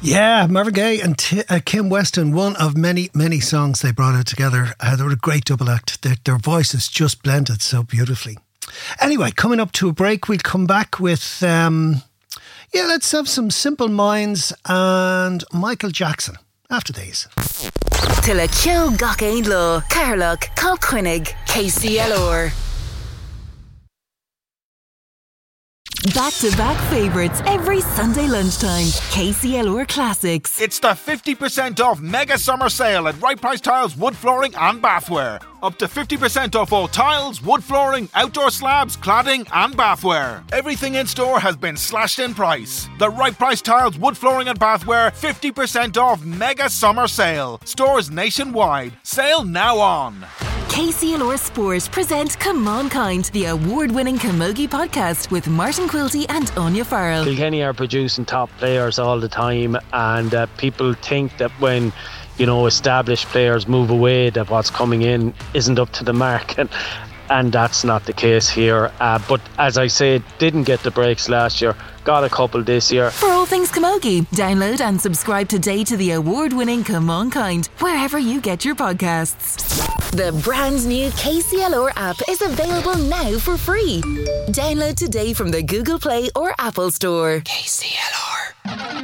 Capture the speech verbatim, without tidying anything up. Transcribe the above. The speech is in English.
Yeah, Marvin Gaye and T- uh, Kim Weston, one of many, many songs they brought out together. Uh, they were a great double act. Their, their voices just blended so beautifully. Anyway, coming up to a break, we'll come back with, um, yeah, let's have some Simple Minds and Michael Jackson after these. Till a Kyo Gach Ain Law, Carlock, Colquinnig, K C L R. Back-to-back favourites every Sunday lunchtime. K C L R Classics. It's the fifty percent off mega summer sale at Right Price Tiles, wood flooring and bathware. Up to fifty percent off all tiles, wood flooring, outdoor slabs, cladding and bathware. Everything in store has been slashed in price. The Right Price Tiles, wood flooring and bathware fifty percent off mega summer sale. Stores nationwide. Sale now on. K C L R Sport present Come On Kind, the award-winning Camogie podcast with Martin Quilty and Anya Farrell. Kilkenny are producing top players all the time, and uh, people think that when, you know, established players move away, that what's coming in isn't up to the mark, and, and that's not the case here. Uh, but as I said, didn't get the breaks last year, got a couple this year. For all things Camogie, download and subscribe today to the award-winning Come On Kind, wherever you get your podcasts. The brand new K C L R app is available now for free. Download today from the Google Play or Apple Store. K C L R.